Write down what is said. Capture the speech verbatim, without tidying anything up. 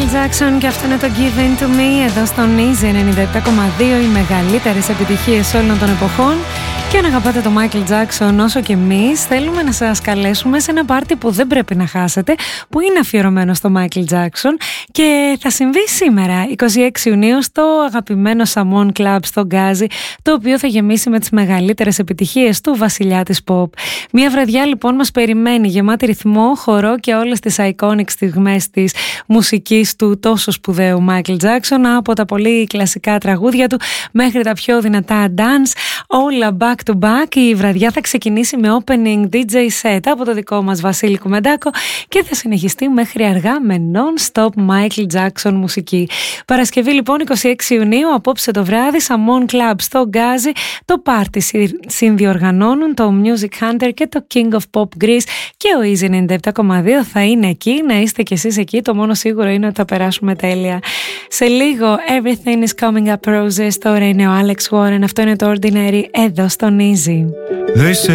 Michael Jackson και αυτό είναι το Give In To Me εδώ στον Easy ενενήντα επτά κόμμα δύο, οι μεγαλύτερες επιτυχίες όλων των εποχών. Και αν αγαπάτε το Michael Jackson όσο και εμείς, θέλουμε να σας καλέσουμε σε ένα πάρτι που δεν πρέπει να χάσετε, που είναι αφιερωμένο στο Michael Jackson και θα συμβεί σήμερα εικοστή έκτη Ιουνίου στο αγαπημένο Samon Club στο Γκάζι, το οποίο θα γεμίσει με τις μεγαλύτερες επιτυχίες του βασιλιά της pop. Μια βραδιά λοιπόν μας περιμένει γεμάτη ρυθμό, χορό και όλες τις iconic στιγμές της μουσικής του τόσο σπουδαίου Michael Jackson, από τα πολύ κλασικά τραγούδια του μέχρι τα πιο δυνατά dance, όλα back to back. Η βραδιά θα ξεκινήσει με opening ντι τζέι set από το δικό μας Βασίλη Κουμεντάκο και θα συνεχιστεί μέχρι αργά με non-stop Michael Jackson μουσική. Παρασκευή λοιπόν εικοστή έκτη Ιουνίου, απόψε το βράδυ, Samon Club στο Γκάζι. Το πάρτι συνδιοργανώνουν το Music Hunter και το King of Pop Greece και ο Easy ενενήντα επτά κόμμα δύο θα είναι εκεί. Να είστε κι εσείς εκεί, το μόνο σίγουρο είναι ότι θα περάσουμε τέλεια. Σε λίγο Everything is Coming Up Roses, τώρα είναι ο Alex Warren, αυτό είναι το Ordinary εδώ στον Easy.